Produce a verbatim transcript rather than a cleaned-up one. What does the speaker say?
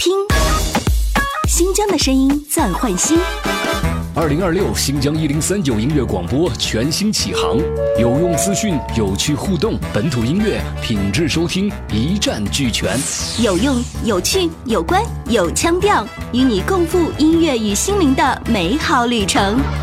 听新疆的声音暂换新。 二零二六新疆一零三九音乐广播全新启航，有用资讯，有趣互动，本土音乐品质收听一站俱全， 有用、有趣、有关、有腔调，与你共赴音乐与心灵的美好旅程。